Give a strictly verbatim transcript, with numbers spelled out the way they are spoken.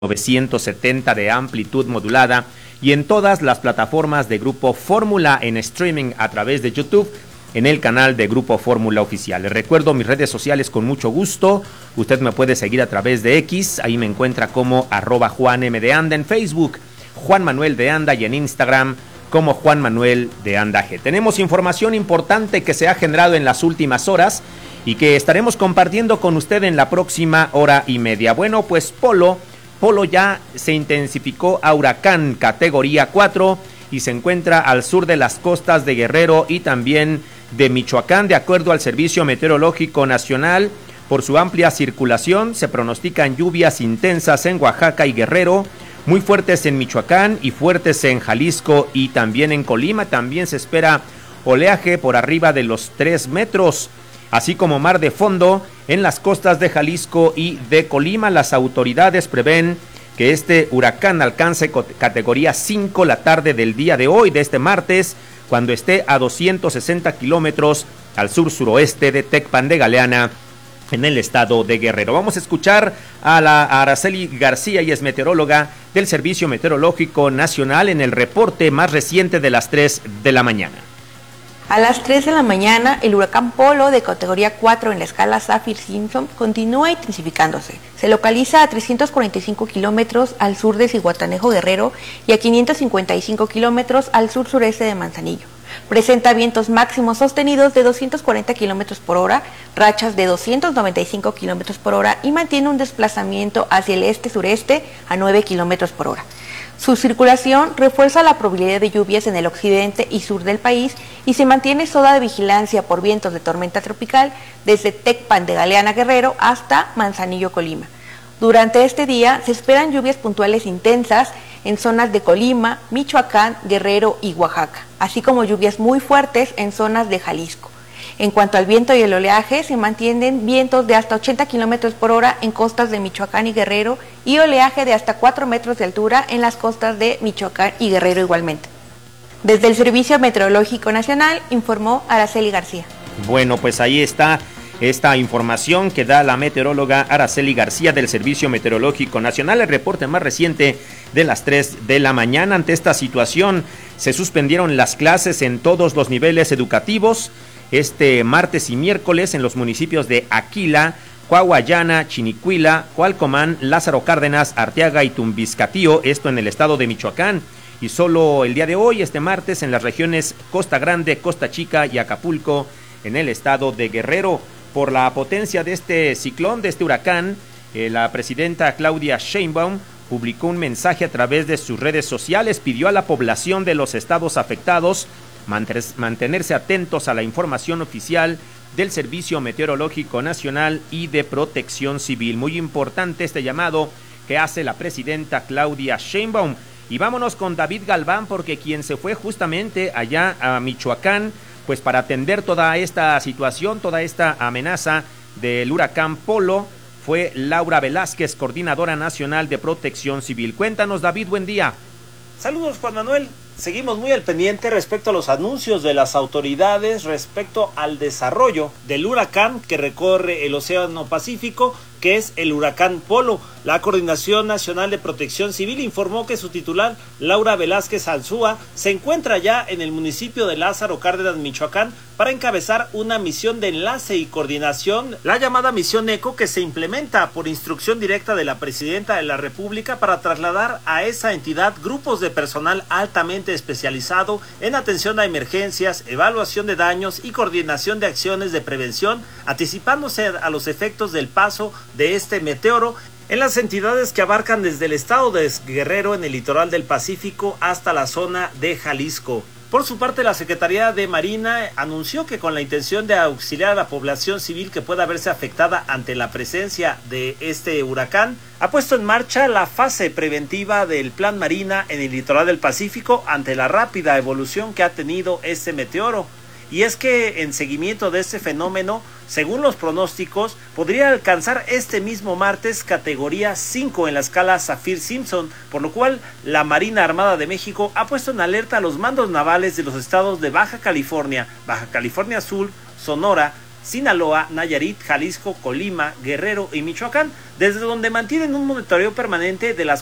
novecientos setenta de amplitud modulada y en todas las plataformas de Grupo Fórmula en streaming a través de YouTube en el canal de Grupo Fórmula Oficial. Les recuerdo mis redes sociales con mucho gusto. Usted me puede seguir a través de X, ahí me encuentra como arroba Juan M de Anda, en Facebook Juan Manuel de Anda y en Instagram como Juan Manuel de Anda G. Tenemos información importante que se ha generado en las últimas horas y que estaremos compartiendo con usted en la próxima hora y media. Bueno, pues Polo Polo ya se intensificó a huracán categoría cuatro y se encuentra al sur de las costas de Guerrero y también de Michoacán. De acuerdo al Servicio Meteorológico Nacional, por su amplia circulación se pronostican lluvias intensas en Oaxaca y Guerrero, muy fuertes en Michoacán y fuertes en Jalisco y también en Colima. También se espera oleaje por arriba de los tres metros, así como mar de fondo en las costas de Jalisco y de Colima. Las autoridades prevén que este huracán alcance categoría cinco la tarde del día de hoy, de este martes, cuando esté a doscientos sesenta kilómetros al sur-suroeste de Tecpan de Galeana, en el estado de Guerrero. Vamos a escuchar a la a Araceli García, y es meteoróloga del Servicio Meteorológico Nacional, en el reporte más reciente de las tres de la mañana. A las tres de la mañana, el huracán Polo, de categoría cuatro en la escala Saffir-Simpson, continúa intensificándose. Se localiza a trescientos cuarenta y cinco kilómetros al sur de Zihuatanejo, Guerrero, y a quinientos cincuenta y cinco kilómetros al sur-sureste de Manzanillo. Presenta vientos máximos sostenidos de doscientos cuarenta kilómetros por hora, rachas de doscientos noventa y cinco kilómetros por hora y mantiene un desplazamiento hacia el este-sureste a nueve kilómetros por hora. Su circulación refuerza la probabilidad de lluvias en el occidente y sur del país y se mantiene zona de vigilancia por vientos de tormenta tropical desde Tecpan de Galeana, Guerrero, hasta Manzanillo, Colima. Durante este día se esperan lluvias puntuales intensas en zonas de Colima, Michoacán, Guerrero y Oaxaca, así como lluvias muy fuertes en zonas de Jalisco. En cuanto al viento y el oleaje, se mantienen vientos de hasta ochenta kilómetros por hora en costas de Michoacán y Guerrero y oleaje de hasta cuatro metros de altura en las costas de Michoacán y Guerrero igualmente. Desde el Servicio Meteorológico Nacional, informó Araceli García. Bueno, pues ahí está esta información que da la meteoróloga Araceli García del Servicio Meteorológico Nacional, el reporte más reciente de las tres de la mañana. Ante esta situación, se suspendieron las clases en todos los niveles educativos este martes y miércoles en los municipios de Aquila, Coahuayana, Chinicuila, Cualcomán, Lázaro Cárdenas, Arteaga y Tumbiscatío, esto en el estado de Michoacán. Y solo el día de hoy, este martes, en las regiones Costa Grande, Costa Chica y Acapulco, en el estado de Guerrero. Por la potencia de este ciclón, de este huracán, eh, la presidenta Claudia Sheinbaum publicó un mensaje a través de sus redes sociales, pidió a la población de los estados afectados mantenerse atentos a la información oficial del Servicio Meteorológico Nacional y de Protección Civil. Muy importante este llamado que hace la presidenta Claudia Sheinbaum. Y vámonos con David Galván, porque quien se fue justamente allá a Michoacán, pues para atender toda esta situación, toda esta amenaza del huracán Polo, fue Laura Velázquez, coordinadora nacional de Protección Civil. Cuéntanos, David, buen día. Saludos, Juan Manuel. Seguimos muy al pendiente respecto a los anuncios de las autoridades respecto al desarrollo del huracán que recorre el Océano Pacífico, que es el huracán Polo. La Coordinación Nacional de Protección Civil informó que su titular, Laura Velázquez Alzúa, se encuentra ya en el municipio de Lázaro Cárdenas, Michoacán, para encabezar una misión de enlace y coordinación, la llamada Misión ECO, que se implementa por instrucción directa de la Presidenta de la República para trasladar a esa entidad grupos de personal altamente especializado en atención a emergencias, evaluación de daños y coordinación de acciones de prevención, anticipándose a los efectos del paso de este meteoro en las entidades que abarcan desde el estado de Guerrero en el litoral del Pacífico hasta la zona de Jalisco. Por su parte, la Secretaría de Marina anunció que con la intención de auxiliar a la población civil que pueda verse afectada ante la presencia de este huracán, ha puesto en marcha la fase preventiva del Plan Marina en el litoral del Pacífico ante la rápida evolución que ha tenido este meteoro. Y es que en seguimiento de este fenómeno, según los pronósticos, podría alcanzar este mismo martes categoría cinco en la escala Saffir-Simpson, por lo cual la Marina Armada de México ha puesto en alerta a los mandos navales de los estados de Baja California, Baja California Sur, Sonora, Sinaloa, Nayarit, Jalisco, Colima, Guerrero y Michoacán, desde donde mantienen un monitoreo permanente de las